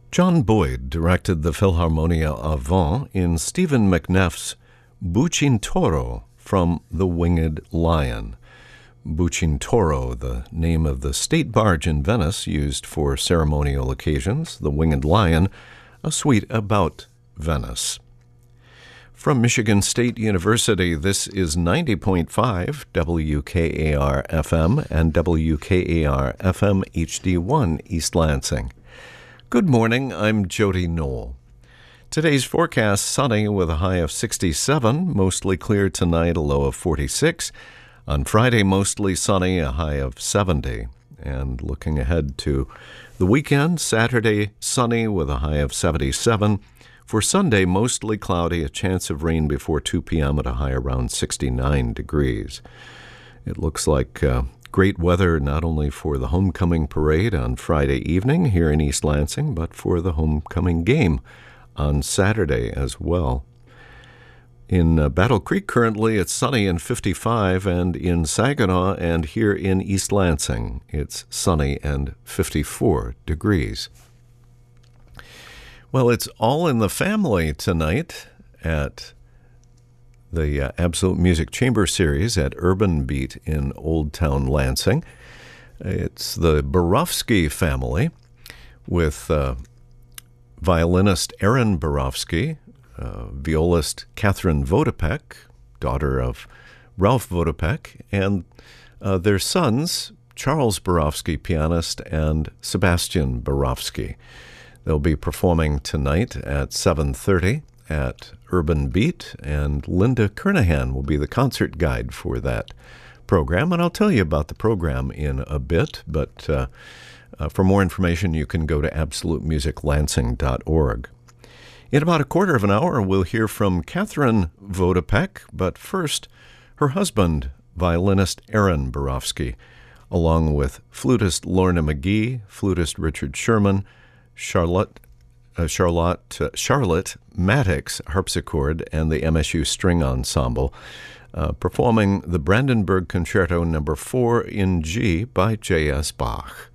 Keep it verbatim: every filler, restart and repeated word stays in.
John Boyd directed the Philharmonia Avant in Stephen McNeff's Bucintoro from The Winged Lion. Bucintoro, the name of the state barge in Venice used for ceremonial occasions. The Winged Lion, a suite about Venice. From Michigan State University, this is ninety point five W K A R F M and W K A R F M H D one East Lansing. Good morning, I'm Jody Knoll. Today's forecast sunny with a high of sixty-seven, mostly clear tonight, a low of forty-six. On Friday, mostly sunny, a high of seventy. And looking ahead to the weekend, Saturday, sunny with a high of seventy-seven. For Sunday, mostly cloudy, a chance of rain before two p.m. at a high around sixty-nine degrees. It looks like uh, great weather not only for the homecoming parade on Friday evening here in East Lansing, but for the homecoming game on Saturday as well. In uh, Battle Creek currently it's sunny and fifty-five, and in Saginaw and here in East Lansing it's sunny and fifty-four degrees. Well, it's all in the family tonight at the uh, Absolute Music Chamber Series at Urban Beat in Old Town Lansing. It's the Borofsky family with uh, violinist Aaron Borofsky, uh, violist Catherine Vodopek, daughter of Ralph Vodopek, and uh, their sons, Charles Borofsky, pianist, and Sebastian Borofsky. They'll be performing tonight at seven thirty at Urban Beat, and Linda Kernahan will be the concert guide for that program. And I'll tell you about the program in a bit, but uh, uh, for more information, you can go to absolute music lansing dot org. In about a quarter of an hour, we'll hear from Catherine Vodopek, but first, her husband, violinist Aaron Borofsky, along with flutist Lorna McGee, flutist Richard Sherman, Charlotte uh, Charlotte uh, Charlotte Maddox harpsichord, and the M S U String Ensemble, uh, performing the Brandenburg Concerto Number Four in G by J S Bach.